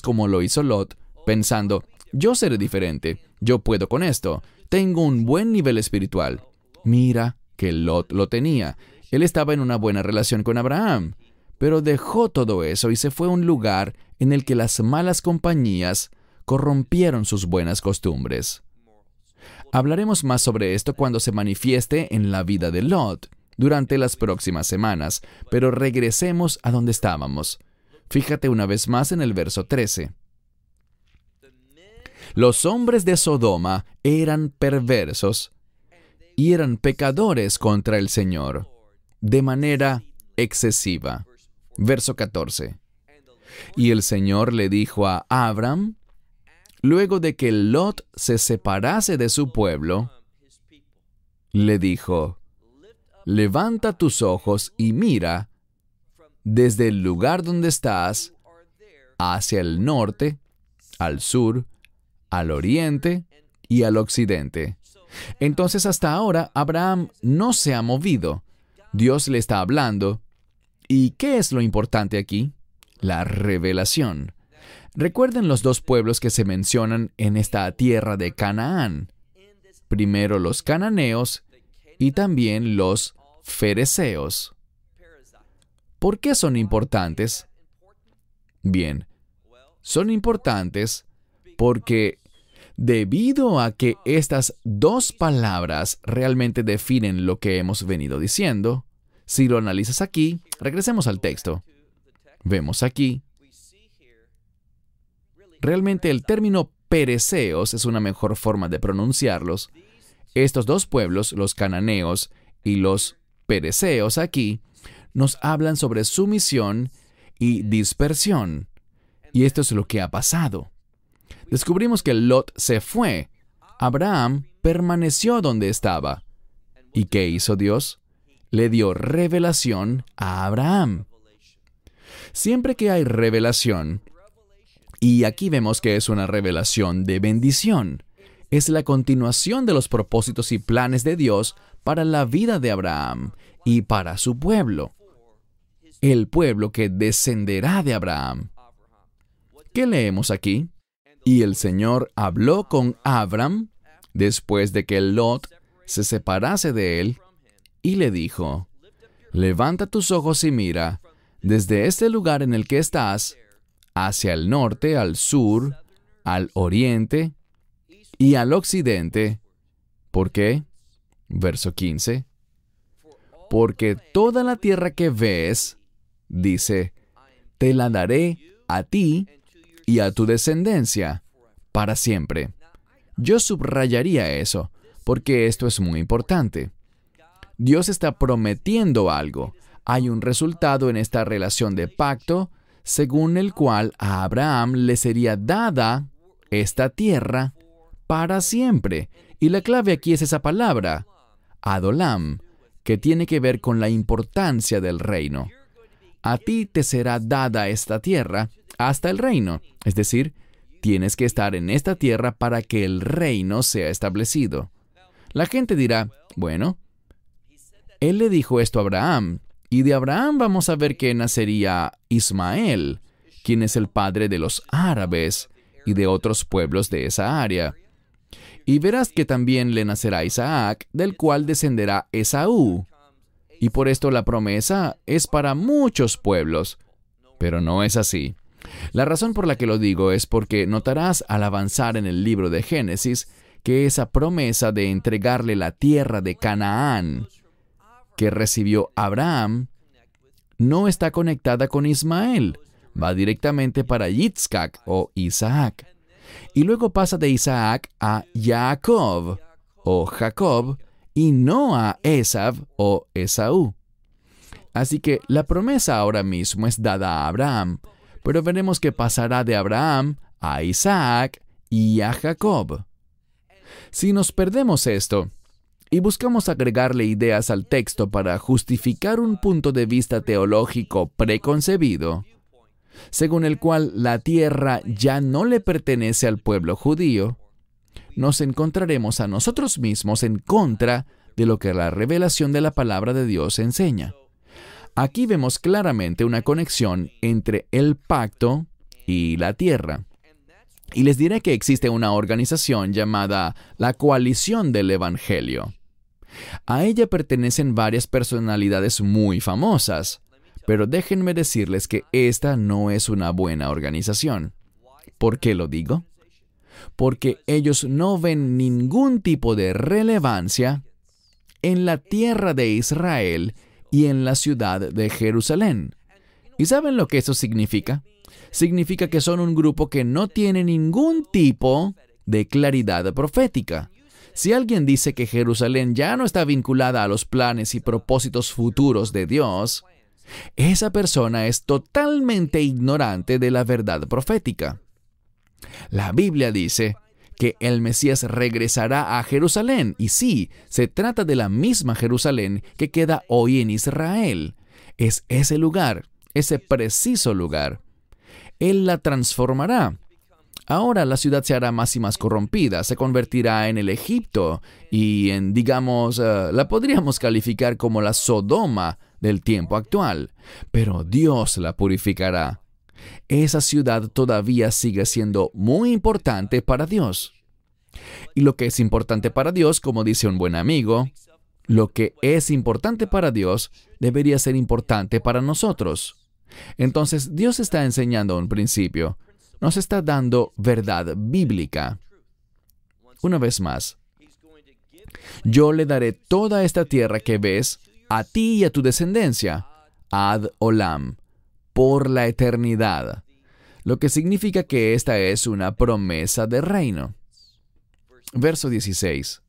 como lo hizo Lot, pensando, yo seré diferente, yo puedo con esto, tengo un buen nivel espiritual. Mira que Lot lo tenía. Él estaba en una buena relación con Abraham, pero dejó todo eso y se fue a un lugar en el que las malas compañías corrompieron sus buenas costumbres. Hablaremos más sobre esto cuando se manifieste en la vida de Lot durante las próximas semanas, pero regresemos a donde estábamos. Fíjate una vez más en el verso 13. Los hombres de Sodoma eran perversos y eran pecadores contra el Señor, de manera excesiva. Verso 14. Y el Señor le dijo a Abram, luego de que Lot se separase de su pueblo, le dijo, levanta tus ojos y mira desde el lugar donde estás hacia el norte, al sur, al oriente y al occidente. Entonces hasta ahora Abraham no se ha movido. Dios le está hablando. ¿Y qué es lo importante aquí? La revelación. Recuerden los dos pueblos que se mencionan en esta tierra de Canaán. Primero los cananeos y también los fereceos. ¿Por qué son importantes? Bien, son importantes porque debido a que estas dos palabras realmente definen lo que hemos venido diciendo, si lo analizas aquí, regresemos al texto. Vemos aquí. Realmente el término pereceos es una mejor forma de pronunciarlos. Estos dos pueblos, los cananeos y los pereceos aquí, nos hablan sobre sumisión y dispersión. Y esto es lo que ha pasado. Descubrimos que Lot se fue. Abraham permaneció donde estaba. ¿Y qué hizo Dios? Le dio revelación a Abraham. Siempre que hay revelación, y aquí vemos que es una revelación de bendición, es la continuación de los propósitos y planes de Dios para la vida de Abraham y para su pueblo, el pueblo que descenderá de Abraham. ¿Qué leemos aquí? Y el Señor habló con Abram después de que Lot se separase de él y le dijo, levanta tus ojos y mira desde este lugar en el que estás hacia el norte, al sur, al oriente y al occidente. ¿Por qué? Verso 15. Porque toda la tierra que ves, dice, te la daré a ti y a tu descendencia para siempre. Yo subrayaría eso, porque esto es muy importante. Dios está prometiendo algo. Hay un resultado en esta relación de pacto, según el cual a Abraham le sería dada esta tierra para siempre. Y la clave aquí es esa palabra, Adolam, que tiene que ver con la importancia del reino. A ti te será dada esta tierra hasta el reino. Es decir, tienes que estar en esta tierra para que el reino sea establecido. La gente dirá, bueno, él le dijo esto a Abraham, y de Abraham vamos a ver que nacería Ismael, quien es el padre de los árabes y de otros pueblos de esa área. Y verás que también le nacerá Isaac, del cual descenderá Esaú. Y por esto la promesa es para muchos pueblos. Pero no es así. La razón por la que lo digo es porque notarás al avanzar en el libro de Génesis que esa promesa de entregarle la tierra de Canaán que recibió Abraham no está conectada con Ismael. Va directamente para Yitzhak o Isaac. Y luego pasa de Isaac a Jacob o Jacob y no a Esav o Esaú. Así que la promesa ahora mismo es dada a Abraham, pero veremos que pasará de Abraham a Isaac y a Jacob. Si nos perdemos esto y buscamos agregarle ideas al texto para justificar un punto de vista teológico preconcebido, según el cual la tierra ya no le pertenece al pueblo judío, nos encontraremos a nosotros mismos en contra de lo que la revelación de la palabra de Dios enseña. Aquí vemos claramente una conexión entre el pacto y la tierra. Y les diré que existe una organización llamada la Coalición del Evangelio. A ella pertenecen varias personalidades muy famosas, pero déjenme decirles que esta no es una buena organización. ¿Por qué lo digo? Porque ellos no ven ningún tipo de relevancia en la tierra de Israel y en la ciudad de Jerusalén. ¿Y saben lo que eso significa? Significa que son un grupo que no tiene ningún tipo de claridad profética. Si alguien dice que Jerusalén ya no está vinculada a los planes y propósitos futuros de Dios, esa persona es totalmente ignorante de la verdad profética. La Biblia dice que el Mesías regresará a Jerusalén, y sí, se trata de la misma Jerusalén que queda hoy en Israel. Es ese lugar, ese preciso lugar. Él la transformará. Ahora la ciudad se hará más y más corrompida, se convertirá en el Egipto y la podríamos calificar como la Sodoma del tiempo actual. Pero Dios la purificará. Esa ciudad todavía sigue siendo muy importante para Dios. Y lo que es importante para Dios, como dice un buen amigo, lo que es importante para Dios debería ser importante para nosotros. Entonces, Dios está enseñando un principio. Nos está dando verdad bíblica. Una vez más, yo le daré toda esta tierra que ves a ti y a tu descendencia, ad olam, por la eternidad, lo que significa que esta es una promesa de reino. Verso 16.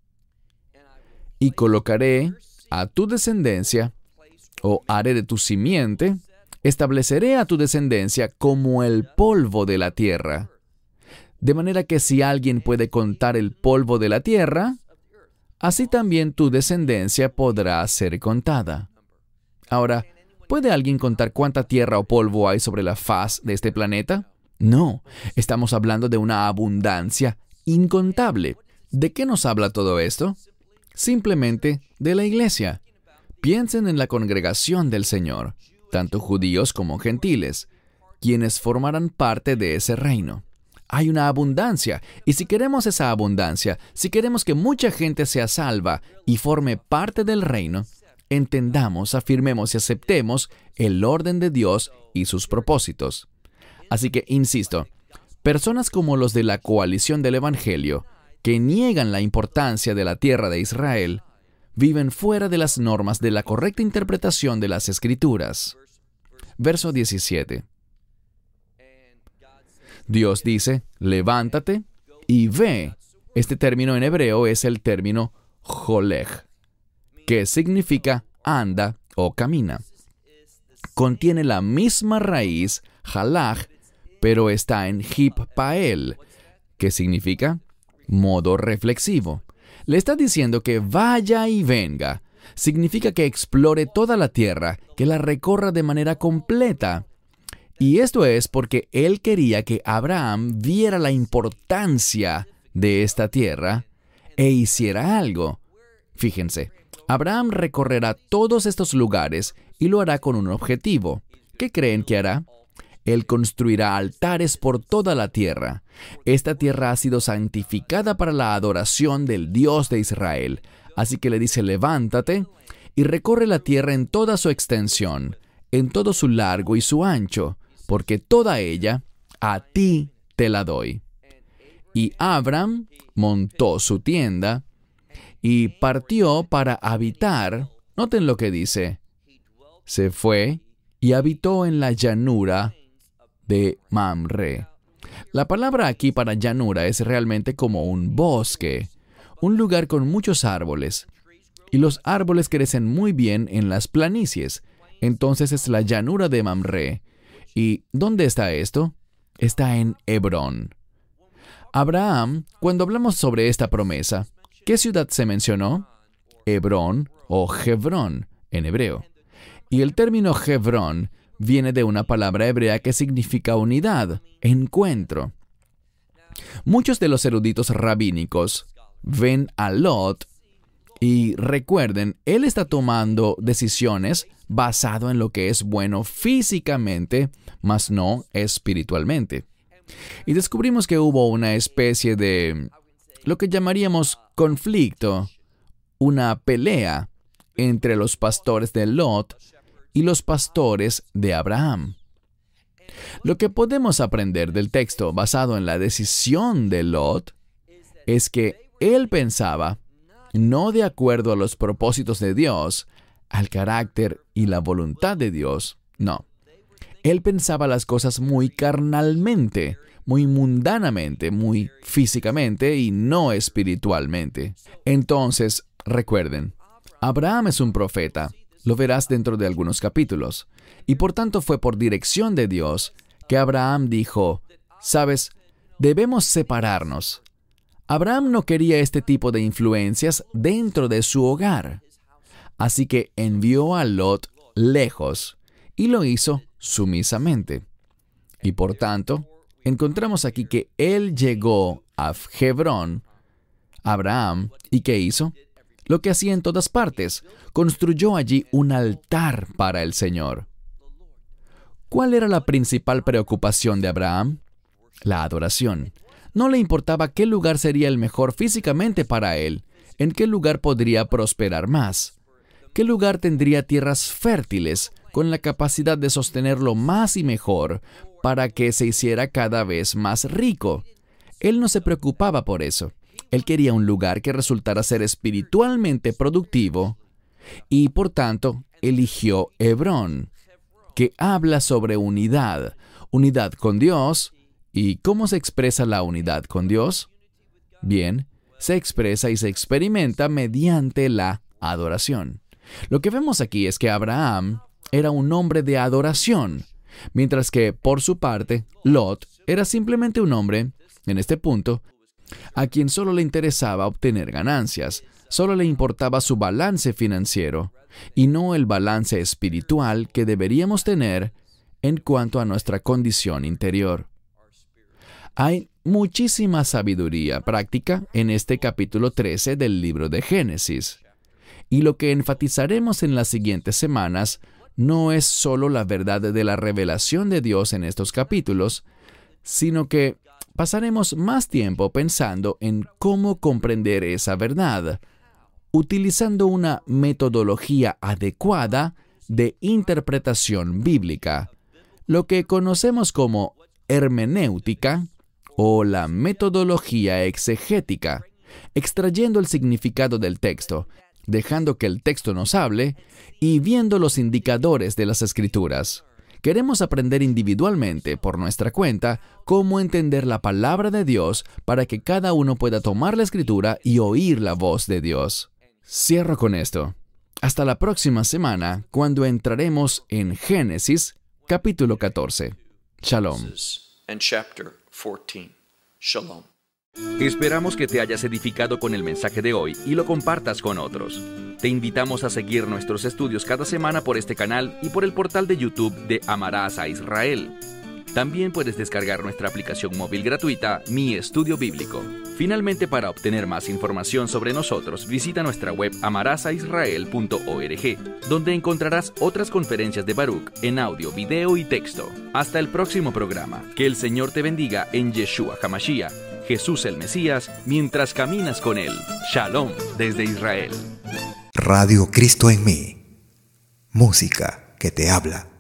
Y colocaré a tu descendencia, o haré de tu simiente, estableceré a tu descendencia como el polvo de la tierra. De manera que si alguien puede contar el polvo de la tierra, así también tu descendencia podrá ser contada. Ahora, ¿puede alguien contar cuánta tierra o polvo hay sobre la faz de este planeta? No, estamos hablando de una abundancia incontable. ¿De qué nos habla todo esto? Simplemente de la iglesia. Piensen en la congregación del Señor, tanto judíos como gentiles, quienes formarán parte de ese reino. Hay una abundancia, y si queremos esa abundancia, si queremos que mucha gente sea salva y forme parte del reino, entendamos, afirmemos y aceptemos el orden de Dios y sus propósitos. Así que, insisto, personas como los de la Coalición del Evangelio, que niegan la importancia de la tierra de Israel, viven fuera de las normas de la correcta interpretación de las Escrituras. Verso 17. Dios dice, levántate y ve. Este término en hebreo es el término jolej, que significa anda o camina. Contiene la misma raíz, halach, pero está en hippael, que significa modo reflexivo. Le está diciendo que vaya y venga. Significa que explore toda la tierra, que la recorra de manera completa. Y esto es porque él quería que Abraham viera la importancia de esta tierra e hiciera algo. Fíjense, Abraham recorrerá todos estos lugares y lo hará con un objetivo. ¿Qué creen que hará? Él construirá altares por toda la tierra. Esta tierra ha sido santificada para la adoración del Dios de Israel. Así que le dice, levántate y recorre la tierra en toda su extensión, en todo su largo y su ancho, porque toda ella a ti te la doy. Y Abram montó su tienda y partió para habitar. Noten lo que dice. Se fue y habitó en la llanura de Mamre. La palabra aquí para llanura es realmente como un bosque, un lugar con muchos árboles. Y los árboles crecen muy bien en las planicies. Entonces es la llanura de Mamre. ¿Y dónde está esto? Está en Hebrón. Abraham, cuando hablamos sobre esta promesa, ¿qué ciudad se mencionó? Hebrón o Hebrón en hebreo. Y el término Hebrón viene de una palabra hebrea que significa unidad, encuentro. Muchos de los eruditos rabínicos ven a Lot Y recuerden, él está tomando decisiones basado en lo que es bueno físicamente, mas no espiritualmente. Y descubrimos que hubo una especie de lo que llamaríamos conflicto, una pelea entre los pastores de Lot y los pastores de Abraham. Lo que podemos aprender del texto basado en la decisión de Lot es que él pensaba, no de acuerdo a los propósitos de Dios, al carácter y la voluntad de Dios, no. Él pensaba las cosas muy carnalmente, muy mundanamente, muy físicamente y no espiritualmente. Entonces, recuerden, Abraham es un profeta, lo verás dentro de algunos capítulos, y por tanto fue por dirección de Dios que Abraham dijo, ¿sabes? Debemos separarnos. Abraham no quería este tipo de influencias dentro de su hogar, así que envió a Lot lejos y lo hizo sumisamente. Y por tanto, encontramos aquí que él llegó a Hebrón, Abraham, ¿y qué hizo? Lo que hacía en todas partes, construyó allí un altar para el Señor. ¿Cuál era la principal preocupación de Abraham? La adoración. No le importaba qué lugar sería el mejor físicamente para él, en qué lugar podría prosperar más, qué lugar tendría tierras fértiles con la capacidad de sostenerlo más y mejor para que se hiciera cada vez más rico. Él no se preocupaba por eso. Él quería un lugar que resultara ser espiritualmente productivo y, por tanto, eligió Hebrón, que habla sobre unidad, unidad con Dios. ¿Y cómo se expresa la unidad con Dios? Bien, se expresa y se experimenta mediante la adoración. Lo que vemos aquí es que Abraham era un hombre de adoración, mientras que, por su parte, Lot era simplemente un hombre, en este punto, a quien solo le interesaba obtener ganancias, solo le importaba su balance financiero, y no el balance espiritual que deberíamos tener en cuanto a nuestra condición interior. Hay muchísima sabiduría práctica en este capítulo 13 del libro de Génesis. Y lo que enfatizaremos en las siguientes semanas no es solo la verdad de la revelación de Dios en estos capítulos, sino que pasaremos más tiempo pensando en cómo comprender esa verdad, utilizando una metodología adecuada de interpretación bíblica, lo que conocemos como hermenéutica o la metodología exegética, extrayendo el significado del texto, dejando que el texto nos hable y viendo los indicadores de las Escrituras. Queremos aprender individualmente, por nuestra cuenta, cómo entender la palabra de Dios para que cada uno pueda tomar la Escritura y oír la voz de Dios. Cierro con esto. Hasta la próxima semana, cuando entraremos en Génesis, capítulo 14. Shalom. Shalom. Esperamos que te hayas edificado con el mensaje de hoy y lo compartas con otros. Te invitamos a seguir nuestros estudios cada semana por este canal y por el portal de YouTube de Amarás a Israel. También puedes descargar nuestra aplicación móvil gratuita, Mi Estudio Bíblico. Finalmente, para obtener más información sobre nosotros, visita nuestra web amarasaisrael.org, donde encontrarás otras conferencias de Baruch en audio, video y texto. Hasta el próximo programa. Que el Señor te bendiga en Yeshua HaMashiach, Jesús el Mesías, mientras caminas con Él. Shalom desde Israel. Radio Cristo en mí. Música que te habla.